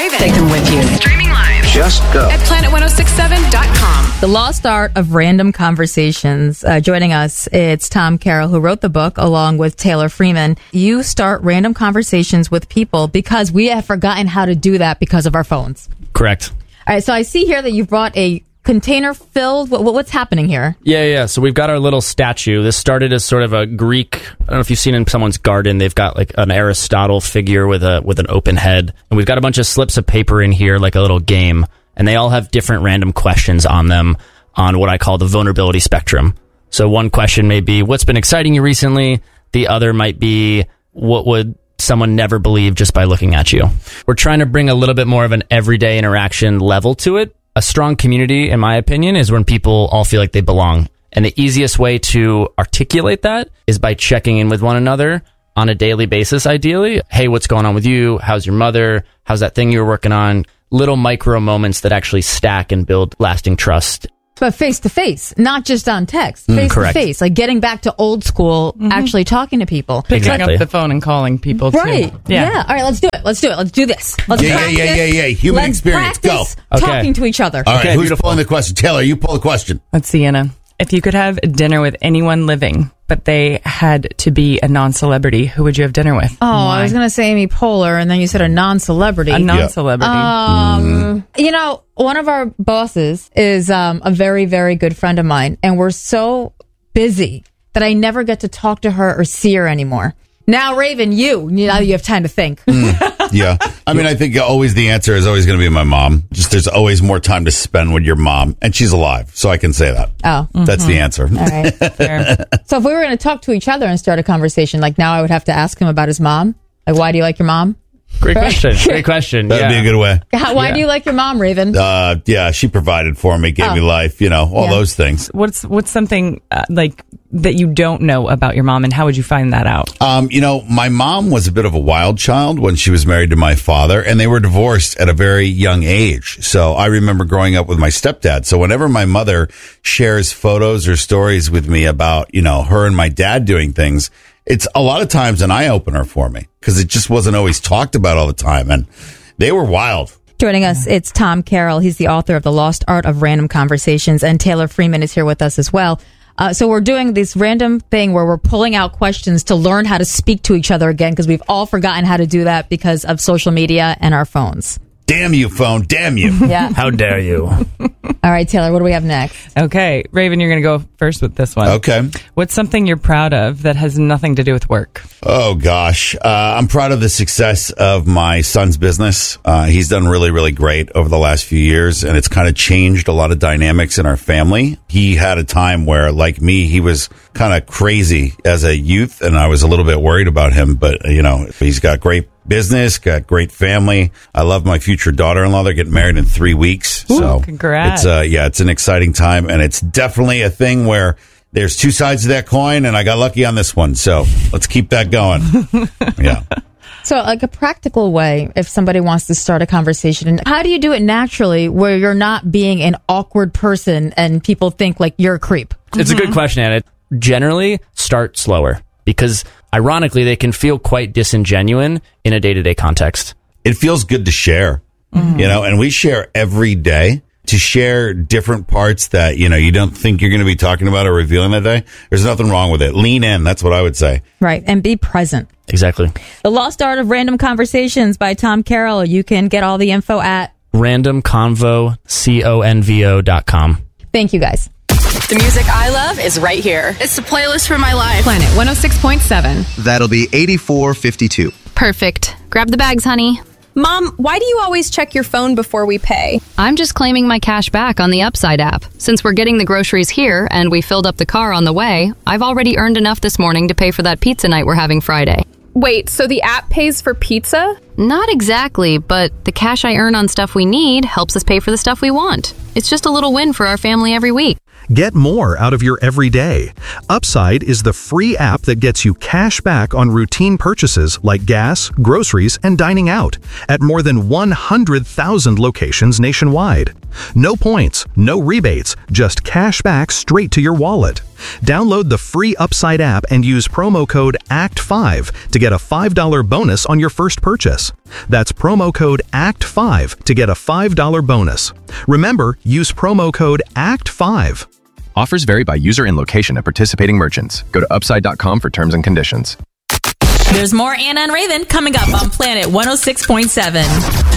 Raven. Take them with you. Streaming live. Just go. At planet1067.com. The Lost Art of Random Conversations. Joining us, it's Tom Carroll, who wrote the book along with Taylor Freeman. You start random conversations with people because we have forgotten how to do that because of our phones. Correct. All right, so I see here that you've brought a container filled. What's happening here? Yeah. So we've got our little statue. This started as sort of a Greek. I don't know if you've seen in someone's garden. They've got like an Aristotle figure with an open head, and we've got a bunch of slips of paper in here, like a little game, and they all have different random questions on them on what I call the vulnerability spectrum. So one question may be, what's been exciting you recently? The other might be, what would someone never believe just by looking at you? We're trying to bring a little bit more of an everyday interaction level to it. A strong community, in my opinion, is when people all feel like they belong. And the easiest way to articulate that is by checking in with one another on a daily basis, ideally. Hey, what's going on with you? How's your mother? How's that thing you were working on? Little micro moments that actually stack and build lasting trust. But face to face, not just on text. Face to face, like getting back to old school, actually talking to people. Picking up the phone and calling people, right. too. Yeah. All right, let's do it. Let's do this. Let's practice. Human experience. Go. Talking to each other. All right, who's beautiful. pulling the question? Taylor, you pull the question. Let's see, Anna. If you could have dinner with anyone living, but they had to be a non-celebrity, who would you have dinner with? Oh, I was going to say Amy Poehler, and then you said a non-celebrity. A non-celebrity. You know, one of our bosses is a very, very good friend of mine, and we're so busy that I never get to talk to her or see her anymore. Now, Raven, you have time to think. Yeah. I mean, I think always the answer is always going to be my mom. Just there's always more time to spend with your mom, and she's alive, so I can say that. Oh. That's the answer. All right. So if we were going to talk to each other and start a conversation, like now I would have to ask him about his mom. Like, why do you like your mom? Great question. That'd be a good way. Why do you like your mom, Raven? Yeah, she provided for me, gave me life, all those things. What's something like that you don't know about your mom, and how would you find that out? My mom was a bit of a wild child when she was married to my father, and they were divorced at a very young age. So I remember growing up with my stepdad. So whenever my mother shares photos or stories with me about, her and my dad doing things, it's a lot of times an eye-opener for me because it just wasn't always talked about all the time, and they were wild. Joining us, it's Tom Carroll. He's the author of The Lost Art of Random Conversations, and Taylor Freeman is here with us as well. So we're doing this random thing where we're pulling out questions to learn how to speak to each other again because we've all forgotten how to do that because of social media and our phones. Damn you, phone. Damn you. Yeah. How dare you? All right, Taylor, what do we have next? Okay, Raven, you're going to go first with this one. Okay. What's something you're proud of that has nothing to do with work? Oh, gosh. I'm proud of the success of my son's business. He's done really, really great over the last few years, and it's kind of changed a lot of dynamics in our family. He had a time where, like me, he was kind of crazy as a youth, and I was a little bit worried about him, but, he's got great business, got great family. I love my future daughter-in-law. They're getting married in 3 weeks. Ooh, so congrats. It's an exciting time, and it's definitely a thing where there's two sides to that coin, and I got lucky on this one. So let's keep that going. Yeah. So like a practical way, if somebody wants to start a conversation, how do you do it naturally where you're not being an awkward person and people think like you're a creep? It's a good question, Anna. Generally, start slower because ironically, they can feel quite disingenuine in a day-to-day context. It feels good to share, and we share every day. To share different parts that, you don't think you're going to be talking about or revealing that day. There's nothing wrong with it. Lean in. That's what I would say. Right. And be present. Exactly. The Lost Art of Random Conversations by Tom Carroll. You can get all the info at randomconvo.com. Thank you, guys. The music I love is right here. It's the playlist for my life. Planet 106.7. That'll be 8452. Perfect. Grab the bags, honey. Mom, why do you always check your phone before we pay? I'm just claiming my cash back on the Upside app. Since we're getting the groceries here and we filled up the car on the way, I've already earned enough this morning to pay for that pizza night we're having Friday. Wait, so the app pays for pizza? Not exactly, but the cash I earn on stuff we need helps us pay for the stuff we want. It's just a little win for our family every week. Get more out of your everyday. Upside is the free app that gets you cash back on routine purchases like gas, groceries, and dining out at more than 100,000 locations nationwide. No points, no rebates, just cash back straight to your wallet. Download the free Upside app and use promo code ACT5 to get a $5 bonus on your first purchase. That's promo code ACT5 to get a $5 bonus. Remember, use promo code ACT5. Offers vary by user and location at participating merchants. Go to upside.com for terms and conditions. There's more Anna and Raven coming up on Planet 106.7.